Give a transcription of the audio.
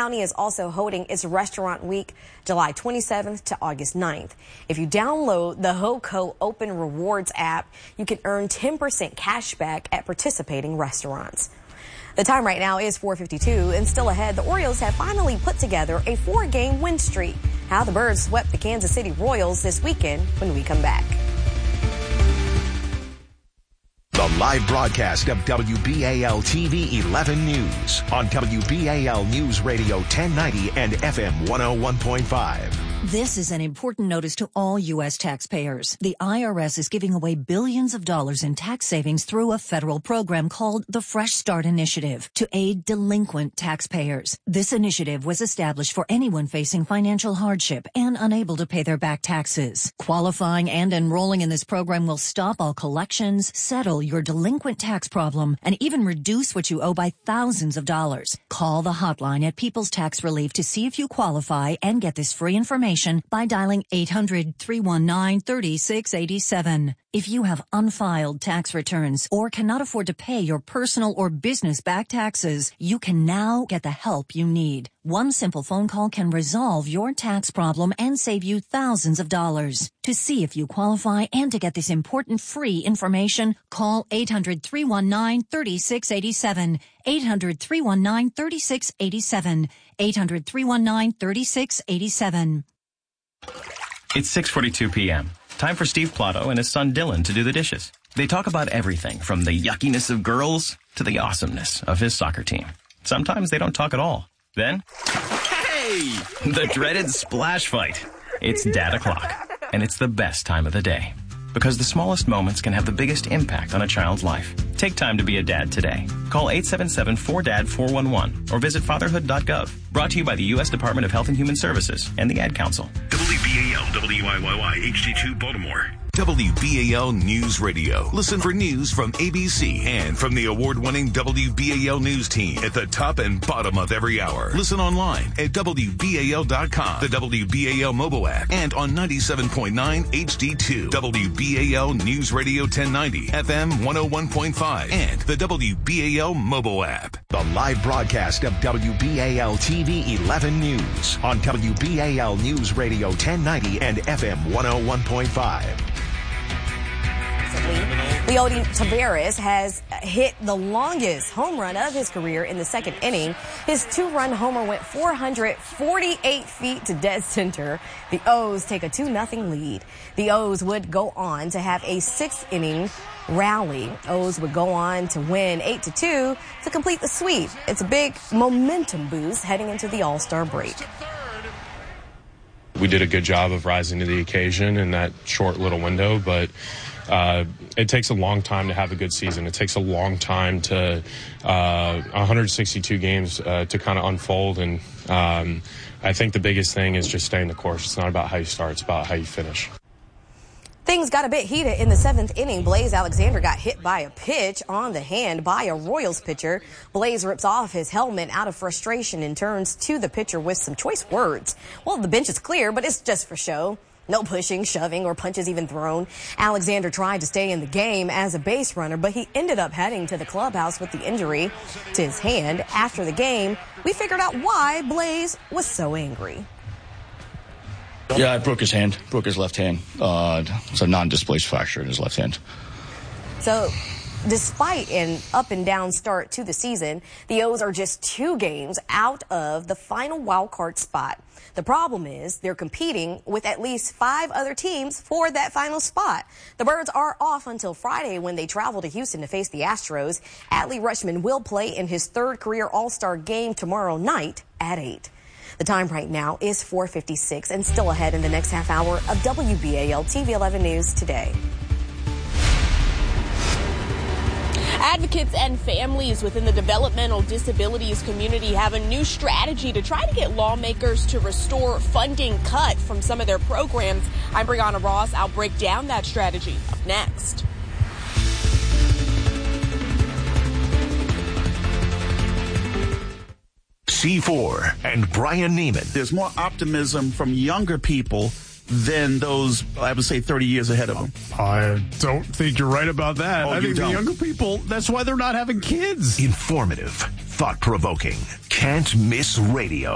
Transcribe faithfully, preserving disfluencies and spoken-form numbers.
County is also holding its Restaurant Week July twenty-seventh to August ninth. If you download the HOCO Open Rewards app, you can earn ten percent cash back at participating restaurants. The time right now is four fifty-two, and still ahead, the Orioles have finally put together a four-game win streak. How the Birds swept the Kansas City Royals this weekend when we come back. The live broadcast of W B A L T V eleven News on W B A L News Radio ten ninety and F M one oh one point five. This is an important notice to all U S taxpayers. The I R S is giving away billions of dollars in tax savings through a federal program called the Fresh Start Initiative to aid delinquent taxpayers. This initiative was established for anyone facing financial hardship and unable to pay their back taxes. Qualifying and enrolling in this program will stop all collections, settle your delinquent tax problem, and even reduce what you owe by thousands of dollars. Call the hotline at People's Tax Relief to see if you qualify and get this free information by dialing eight hundred, three one nine, three six eight seven. If you have unfiled tax returns or cannot afford to pay your personal or business back taxes, you can now get the help you need. One simple phone call can resolve your tax problem and save you thousands of dollars. To see if you qualify and to get this important free information, call eight hundred, three one nine, three six eight seven. eight hundred, three one nine, three six eight seven. eight hundred, three one nine, three six eight seven. It's six forty-two p.m. Time for Steve Plotto and his son Dylan to do the dishes. They talk about everything from the yuckiness of girls to the awesomeness of his soccer team. Sometimes they don't talk at all. Then, hey! The dreaded splash fight. It's Dad O'Clock, and it's the best time of the day. Because the smallest moments can have the biggest impact on a child's life. Take time to be a dad today. Call eight seven seven, four D A D, four one one or visit fatherhood dot gov. Brought to you by the U S Department of Health and Human Services and the Ad Council. W B A L, W I Y Y, H D two, Baltimore. W B A L News Radio. Listen for news from A B C and from the award-winning W B A L News team at the top and bottom of every hour. Listen online at W B A L dot com, the W B A L mobile app, and on ninety-seven point nine H D two. W B A L News Radio ten ninety, F M one oh one point five, and the W B A L mobile app. The live broadcast of W B A L T V eleven News on W B A L News Radio ten ninety and F M one oh one point five. Leody Taveras has hit the longest home run of his career in the second inning. His two-run homer went four hundred forty-eight feet to dead center. The O's take a two nothing lead. The O's would go on to have a sixth-inning rally. O's would go on to win eight to two to complete the sweep. It's a big momentum boost heading into the All-Star break. We did a good job of rising to the occasion in that short little window, but Uh, it takes a long time to have a good season. It takes a long time to uh, one hundred sixty-two games uh, to kind of unfold, and um, I think the biggest thing is just staying the course. It's not about how you start, it's about how you finish. Things got a bit heated in the seventh inning. Blaze Alexander got hit by a pitch on the hand by a Royals pitcher. Blaze rips off his helmet out of frustration and turns to the pitcher with some choice words. Well, the bench is clear, but it's just for show. No pushing, shoving, or punches even thrown. Alexander tried to stay in the game as a base runner, but he ended up heading to the clubhouse with the injury to his hand. After the game, we figured out why Blaze was so angry. Yeah, I broke his hand, broke his left hand. Uh, it's a non-displaced fracture in his left hand. So, despite an up and down start to the season, the O's are just two games out of the final wild card spot. The problem is they're competing with at least five other teams for that final spot. The Birds are off until Friday when they travel to Houston to face the Astros. Adley Rutschman will play in his third career All-Star game tomorrow night at eight. The time right now is four fifty-six, and still ahead in the next half hour of W B A L T V eleven News Today. Advocates and families within the developmental disabilities community have a new strategy to try to get lawmakers to restore funding cut from some of their programs. I'm Brianna Ross. I'll break down that strategy up next. C four and Brian Neiman. There's more optimism from younger people than those, I would say, thirty years ahead of them. I don't think you're right about that. Oh, I you think don't. the younger people, that's why they're not having kids. Informative, thought-provoking, can't miss radio.